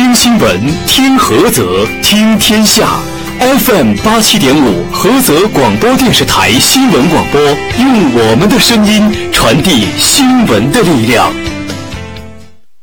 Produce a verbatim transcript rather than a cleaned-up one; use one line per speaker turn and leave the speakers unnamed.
听新闻，听菏泽，听天下。F M 八七点五，菏泽广播电视台新闻广播，用我们的声音传递新闻的力量。